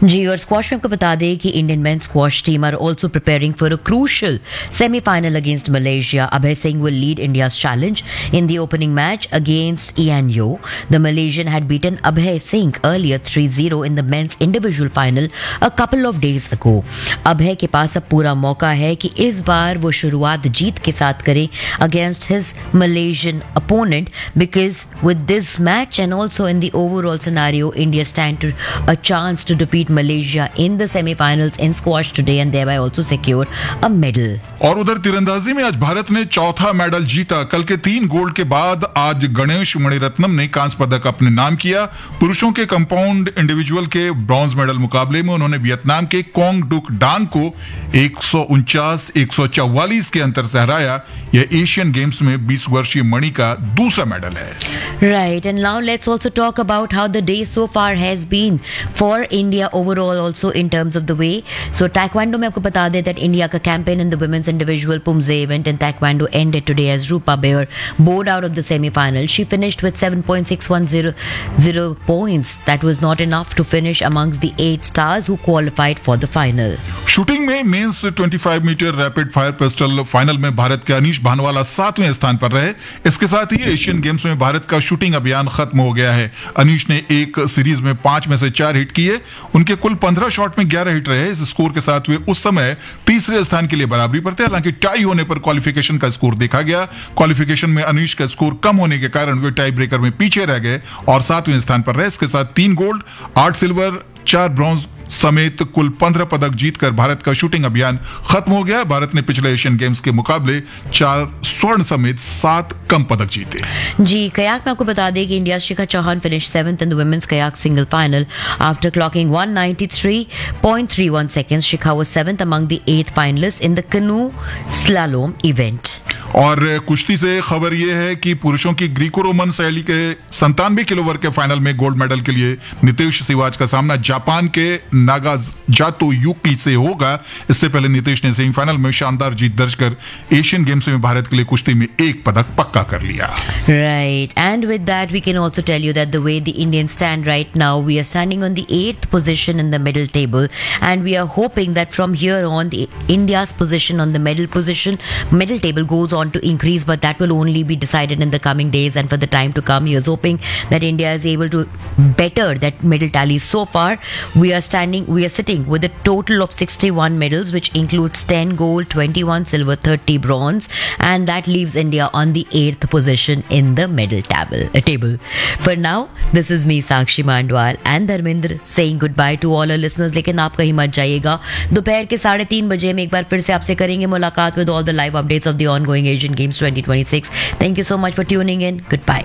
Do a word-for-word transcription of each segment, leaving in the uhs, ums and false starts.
जी और स्क्वॉश में आपको बता दें कि Indian main squash team are also preparing for a crucial semi-final against Malaysia. Abhay Singh will lead India's challenge in the opening match against Ian Yeo. The Malaysian had beaten Abhay Singh earlier three zero in the men's individual final a couple of days ago. Abhay के पास अब पूरा मौका है कि इस बार वो शुरुआत जीत के साथ करे against his Malaysian opponent, because with this match and also in the overall scenario, India stand to a chance to defeat Malaysia in the semi-finals in squash today and thereby also secure a medal. और उधर तीरंदाजी में आज भारत ने चौथा medal जीता। कल के तीन गोल्ड के बाद आज गणेश मणिरत्नम ने कांस्य पदक अपने नाम किया। पुरुषों के कंपाउंड इंडिविजुअल के ब्रॉन्ज मेडल मुकाबले में उन्होंने वियतनाम के कोंग डुक डांग को एक सौ उनचास एक सौ चौवालीस के अंतर से हराया। यह एशियन गेम्स में बीस वर्षीय मणि का दूसरा मेडल है। Right, and now let's also talk about how the day so far has been for India overall also in terms of the way. So taekwondo में आपको बता दें that India का campaign in the women's individual Pumse event in taekwondo ended today as Rupa Bayer bowed out of the semi-final. She finished with seven point six one zero zero points. That was not enough to finish amongst the eight stars who qualified for the final. Shooting में mains पच्चीस metre rapid fire pistol final में भारत के अनीश भानवाला सातवें स्थान पर रहे। इसके साथ ही एशियन गेम्स में भारत का शूटिंग अभियान खत्म हो गया है। अनीश ने एक सीरीज में पांच में से चार हिट किए। उनके कुल पंद्रह शॉट में ग्यारह हिट रहे। इस स्कोर के साथ वे उस समय तीसरे स्थान के लिए बराबरी पर थे। हालांकि टाई होने पर क्वालिफिकेशन का स्कोर देखा गया। क्वालिफिकेशन में अनीश का स्कोर कम होने के कारण वे टाई ब्रेकर में पीछे रह गए और सातवें स्थान पर रहे। इसके साथ तीन गोल्ड, आठ सिल्वर, चार ब्रॉन्ज समेत कुल पंद्रह पदक जीतकर भारत का शूटिंग अभियान खत्म हो गया। भारत ने पिछले एशियन गेम्स के मुकाबले चार स्वर्ण समेत सात कम पदक जीते। जी कयाक में आपको बता दें कि India Shikha Chauhan finish seventh in the women's kayak single final after clocking one ninety-three point three one seconds. Shikha was seventh among the eight finalists in the canoe slalom event. और कुश्ती से खबर यह है कि पुरुषों की ग्रीको रोमन शैली के संतानवे किलो वर्ग के फाइनल में गोल्ड मेडल के लिए नितेश सिवाज का सामना जापान के नागाजातो यूकी से होगा। इससे पहले नितेश ने सेमीफाइनल में शानदार जीत दर्ज कर एशियन गेम्स में भारत के लिए कुश्ती में एक पदक पक्का कर लिया। Right, and with that we can also tell you that the way the Indians stand right now, we are standing on the eighth position in the medal table, and we are hoping that from here on the India's position on the medal position medal table goes on to increase, but that will only be decided in the coming days and for the time to come. He is hoping that India is able to better that medal tally. So far we are standing we are sitting with a total of sixty-one medals, which includes ten gold, twenty-one silver, thirty bronze, and that leaves India on the eighth position in the medal table. Uh, table. For now, this is me Sakshi Mandwal and Dharmendra saying goodbye to all our listeners. लेकिन आप कहीं मत जाइएगा। दोपहर के साढ़े तीन बजे में एक बार फिर से आपसे करेंगे मुलाकात with all the live updates of the ongoing Asian Games twenty twenty-six. Thank you so much for tuning in. Goodbye.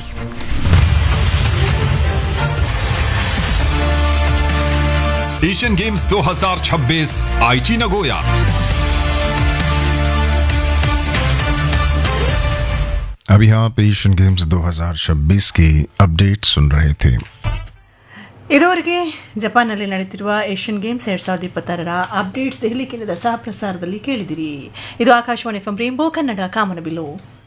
Asian games दो हज़ार छब्बीस आईची नगोया। अभी आप एशियन गेम्स दो हज़ार छब्बीस की अपडेट सुन रहे थे। ಇದುವರೆಗೆ ಜಪಾನ್ನಲ್ಲಿ ನಡೆಯುತ್ತಿರುವ ಏಷ್ಯನ್ ಗೇಮ್ಸ್ ಎರಡ್ ಸಾವಿರದ ಇಪ್ಪತ್ತಾರರ ಅಪ್ಡೇಟ್ಸ್ ದೆಹಲಿ ಕೇಂದ್ರದ ಸಹ ಪ್ರಸಾರದಲ್ಲಿ ಕೇಳಿದಿರಿ. ಇದು Akashvani F M rainbow Kannada ಕಾಮನಬಿಲ್ಲು.